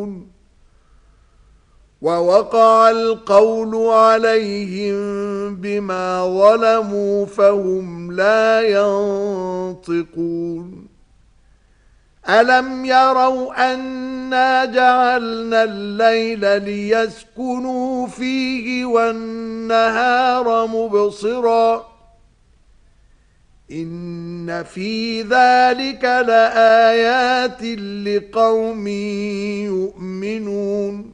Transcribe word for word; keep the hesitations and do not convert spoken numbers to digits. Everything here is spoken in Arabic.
يعلمون ووقع القول عليهم بما ظلموا فهم لا ينطقون ألم يروا أنا جعلنا الليل ليسكنوا فيه والنهار مبصرا إن في ذلك لآيات لقوم يؤمنون